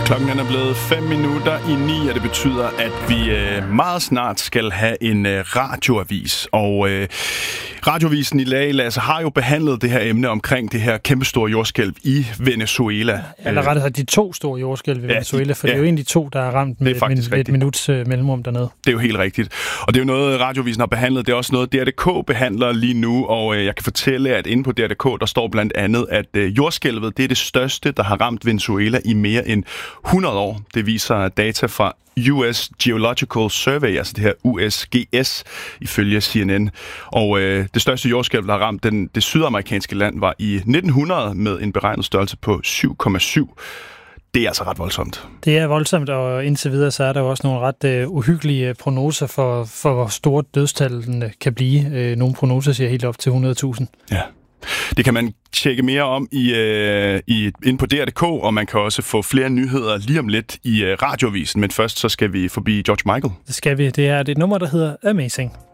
Klokken er blevet 8:05, og det betyder, at vi meget snart skal have en radioavis. Og radioavisen i dag, Lasse, har jo behandlet det her emne omkring det her kæmpestore jordskælv i Venezuela. Eller rettere de to store jordskælv i Venezuela, for det er jo egentlig to, der er ramt med et minuts mellemrum dernede. Det er jo helt rigtigt. Og det er jo noget, radioavisen har behandlet. Det er også noget, DRDK behandler lige nu, og jeg kan fortælle, at inde på DRDK, der står blandt andet, at jordskælvet, det er det største, der har ramt Venezuela i mere end 100 år. Det viser data fra US Geological Survey, altså det her USGS, ifølge CNN. Og det største jordskælv, der har ramt det sydamerikanske land, var i 1900 med en beregnet størrelse på 7,7. Det er altså ret voldsomt. Det er voldsomt, og indtil videre så er der også nogle ret uhyggelige prognoser for hvor store dødstallene kan blive. Nogle prognoser siger helt op til 100.000. Ja. Det kan man tjekke mere om inde på DR.dk, og man kan også få flere nyheder lige om lidt i radioavisen. Men først så skal vi forbi George Michael. Det skal vi. Det er et nummer, der hedder Amazing.